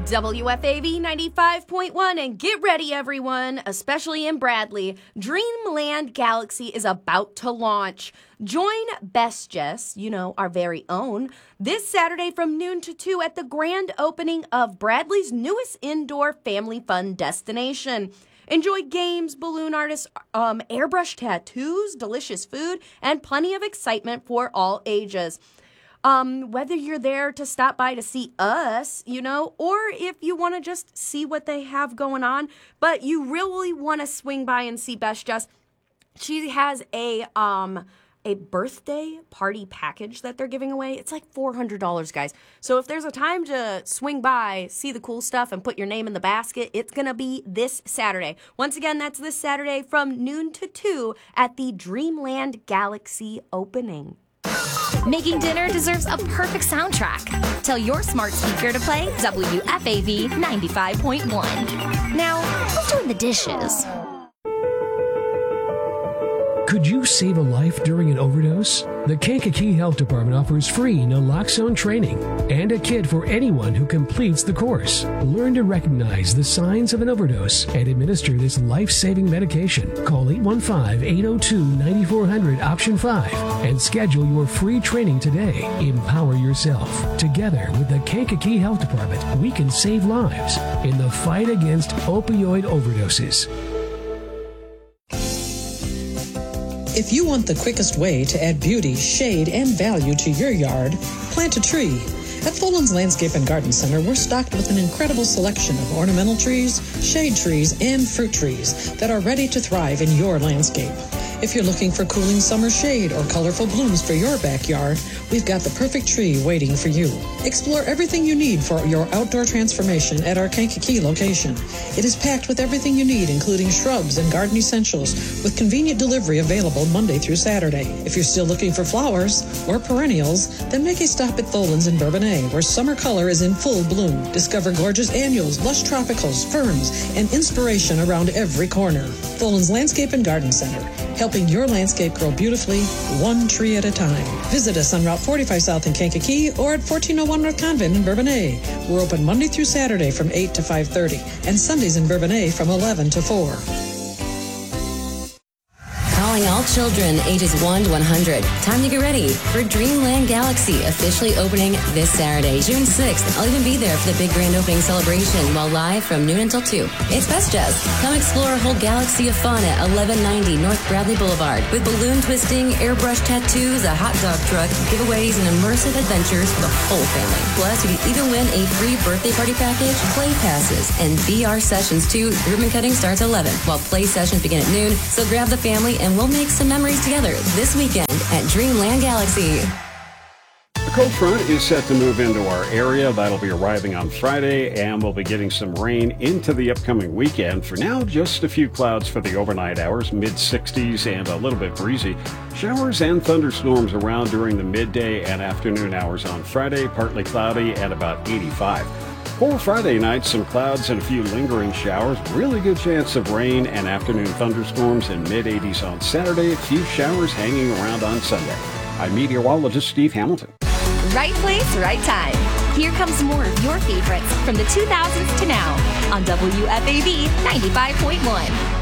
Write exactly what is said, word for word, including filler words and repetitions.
W F A V ninety-five point one, and get ready, everyone, especially in Bradley. Dreamland Galaxy is about to launch. Join Best Jess, you know, our very own, this Saturday from noon to two at the grand opening of Bradley's newest indoor family fun destination. Enjoy games, balloon artists, um, airbrush tattoos, delicious food, and plenty of excitement for all ages. Um, whether you're there to stop by to see us, you know, or if you want to just see what they have going on, but you really want to swing by and see Best Jess, she has a um a birthday party package that they're giving away. It's like four hundred dollars, guys. So if there's a time to swing by, see the cool stuff, and put your name in the basket, it's going to be this Saturday. Once again, that's this Saturday from noon to two at the Dreamland Galaxy opening. Making dinner deserves a perfect soundtrack. Tell your smart speaker to play W F A V ninety-five point one. Now, who's doing the dishes? Could you save a life during an overdose? The Kankakee Health Department offers free naloxone training and a kit for anyone who completes the course. Learn to recognize the signs of an overdose and administer this life-saving medication. Call eight one five, eight oh two, nine four hundred option five and schedule your free training today. Empower yourself. Together with the Kankakee Health Department, we can save lives in the fight against opioid overdoses. If you want the quickest way to add beauty, shade, and value to your yard, plant a tree. At Tholen's Landscape and Garden Center, we're stocked with an incredible selection of ornamental trees, shade trees, and fruit trees that are ready to thrive in your landscape. If you're looking for cooling summer shade or colorful blooms for your backyard, we've got the perfect tree waiting for you. Explore everything you need for your outdoor transformation at our Kankakee location. It is packed with everything you need, including shrubs and garden essentials, with convenient delivery available Monday through Saturday. If you're still looking for flowers or perennials, then make a stop at Tholen's in Bourbonnais, where summer color is in full bloom. Discover gorgeous annuals, lush tropicals, ferns, and inspiration around every corner. Tholen's Landscape and Garden Center, helping your landscape grow beautifully, one tree at a time. Visit us on Route forty-five South in Kankakee or at fourteen oh one North Convent in Bourbonnais. We're open Monday through Saturday from eight to five thirty and Sundays in Bourbonnais from eleven to four. Calling all children ages one to one hundred. Time to get ready for Dreamland Galaxy, officially opening this Saturday, June sixth. I'll even be there for the big grand opening celebration while live from noon until two. It's Best Jess. Come explore a whole galaxy of fun at eleven ninety North Bradley Boulevard with balloon twisting, airbrush tattoos, a hot dog truck, giveaways, and immersive adventures for the whole family. Plus, you can even win a free birthday party package, play passes, and V R sessions too. Ribbon cutting starts at eleven, while play sessions begin at noon. So grab the family and we'll make some memories together this weekend at Dreamland Galaxy. A cold front is set to move into our area. That'll be arriving on Friday, and we'll be getting some rain into the upcoming weekend. For now, just a few clouds for the overnight hours, mid sixties and a little bit breezy. Showers and thunderstorms around during the midday and afternoon hours on Friday, partly cloudy and about eighty-five. For Friday night, some clouds and a few lingering showers. Really good chance of rain and afternoon thunderstorms in mid eighties on Saturday. A few showers hanging around on Sunday. I'm meteorologist Steve Hamilton. Right place, right time. Here comes more of your favorites from the two thousands to now on W F A V ninety-five point one.